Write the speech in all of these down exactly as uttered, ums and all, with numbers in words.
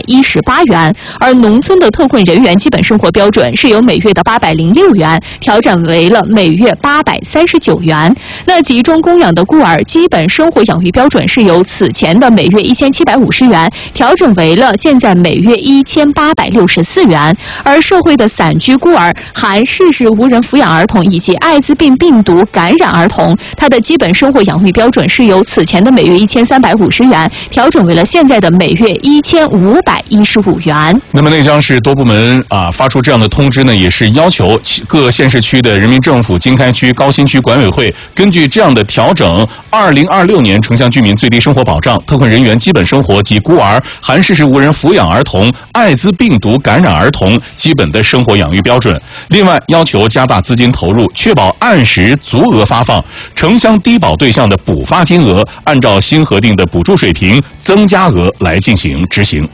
一十八元，而农村的特困人员基本生活标准是由每月的八百零六元调整为了每月八百三十九元。那集中供养的孤儿基本生活养育标准是由此前的每月一千七百五十元调整为了现在每月一千八百六十四元。而社会的散居孤儿、含事实无人抚养儿童以及艾滋病病毒感染儿童，他的基本生活养育标准是由此前的每月一千三百五十元调整为了现在的每月一千五百一十五元。 那么内江市多部门啊发出这样的通知呢，也是要求各县市区的人民政府、经开区、高新区管委会根据这样的调整，二零二六年城乡居民最低生活保障、特困人员基本生活及孤儿、含事实无人抚养儿童、艾滋病毒感染儿童基本的生活养育标准。另外，要求加大资金投入，确保按时足额发放城乡低保对象的补发金额，按照新核定的补助水平增加额来进行执行。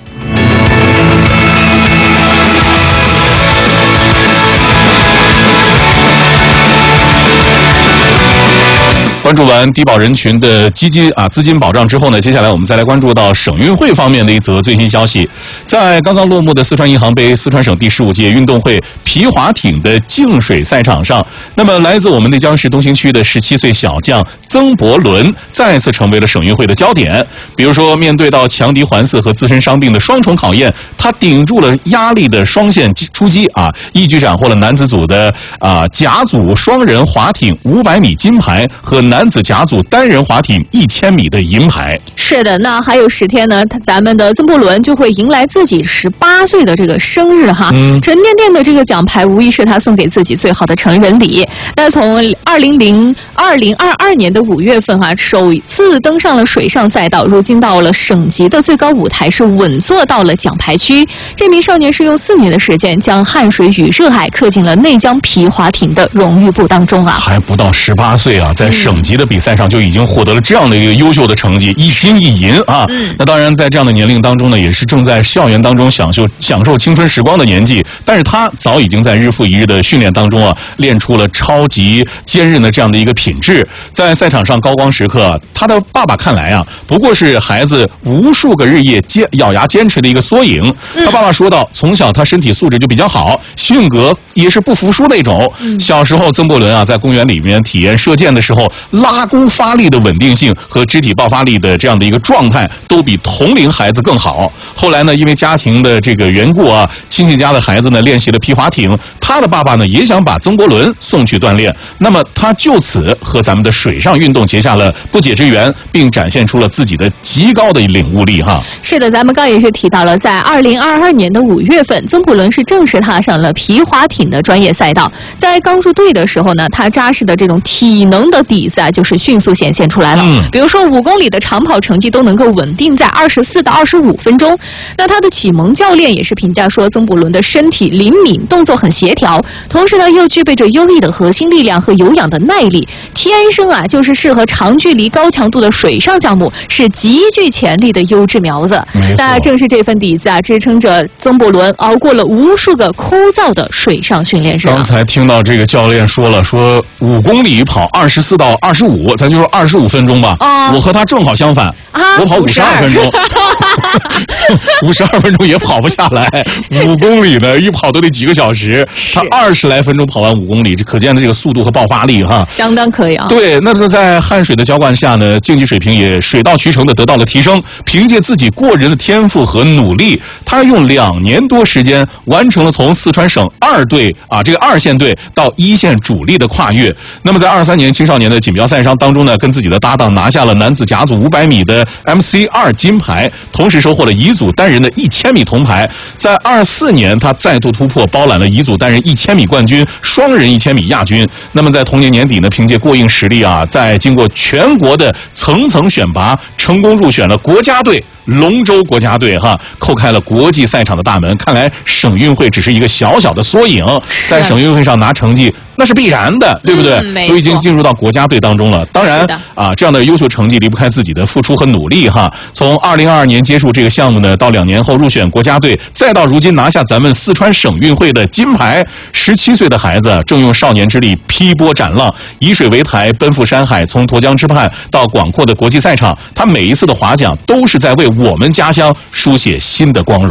关注完低保人群的基金啊资金保障之后呢，接下来我们再来关注到省运会方面的一则最新消息。在刚刚落幕的四川银行杯四川省第十五届运动会皮划艇的净水赛场上，那么来自我们内江市东兴区的十七岁小将曾伯伦再次成为了省运会的焦点。比如说，面对到强敌环伺和自身伤病的双重考验，他顶住了压力的双线出击啊，一举斩获了男子组的啊甲组双人划艇五百米金牌和男子甲组单人划艇一千米的银牌。 是的，那还有十天呢，咱们的曾伯伦就会迎来自己十八岁的这个生日哈。嗯，沉甸甸的这个奖牌，无疑是他送给自己最好的成人礼。那从二零零二零二二年的五月份哈，首次登上了水上赛道，如今到了省级的最高舞台，是稳坐到了奖牌区。这名少年是用四年的时间，将汗水与热爱刻进了内江皮划艇的荣誉簿当中啊。 还不到十八岁啊，在省级的比赛上就已经获得了这样的一个优秀的成绩，一金一银啊。嗯，那当然在这样的年龄当中呢，也是正在校园当中享受享受青春时光的年纪，但是他早已经在日复一日的训练当中啊，练出了超级坚韧的这样的一个品质。在赛场上高光时刻，他的爸爸看来啊，不过是孩子无数个日夜坚咬牙坚持的一个缩影。他爸爸说道，从小他身体素质就比较好，性格也是不服输那种。小时候曾伯伦啊，在公园里面体验射箭的时候，拉弓发力的稳定性和肢体爆发力的这样的一个状态都比同龄孩子更好。后来呢，因为家庭的这个缘故啊，亲戚家的孩子呢练习了皮划艇，他的爸爸呢也想把曾伯伦送去锻炼，那么他就此和咱们的水上运动结下了不解之缘，并展现出了自己的极高的领悟力哈。 是的，咱们刚也是提到了，在二零二二年的五月份，曾伯伦是正式踏上了皮划艇的专业赛道。在刚入队的时候呢，他扎实的这种体能的底子啊，就是迅速显现出来了。嗯，比如说五公里的长跑成绩都能够稳定在二十四到二十五分钟。那他的启蒙教练也是评价说，曾伯伦的身体灵敏，动作很协调，同时呢又具备着优异的核心力量和有氧的耐力，天生啊就是适合长距离高强度的水上项目，是极具潜力的优质苗子。那正是这份底子啊，支撑着曾伯伦熬过了无数个枯燥的水上训练生。 刚才听到这个教练说了，说五公里跑二十四到二十五，咱就说二十五分钟吧。啊，我和他正好相反，啊、我跑五十二分钟，五十二分钟也跑不下来。五公里呢，一跑都得几个小时，他二十来分钟跑完五公里，这可见的这个速度和爆发力哈， 相当可以啊。 对，那是在汗水的浇灌下呢，竞技水平也水到渠成的得到了提升。凭借自己过人的天赋和努力，他用两年多时间完成了从四川省二队啊这个二线队到一线主力的跨越。那么在二三年青少年的锦标赛上当中呢，跟自己的搭档拿下了男子甲组五百米的 M C 二 金牌，同时收获了乙组单人的一千米铜牌。在二四年，他再度突破，包揽了乙组单人一千米冠军、双人一千米亚军。那么在同年年底呢，凭借过硬实力啊，在经过全国的层层选拔，成功入选了国家队。龙舟国家队哈，叩开了国际赛场的大门。看来省运会只是一个小小的缩影，在省运会上拿成绩那是必然的，对不对？嗯、都已经进入到国家队当中了。当然啊，这样的优秀成绩离不开自己的付出和努力哈。从二零二二年接触这个项目呢，到两年后入选国家队，再到如今拿下咱们四川省运会的金牌。十七岁的孩子正用少年之力劈波斩浪，以水为台，奔赴山海，从沱江之畔到广阔的国际赛场，他每一次的划桨都是在为我们家乡书写新的光荣。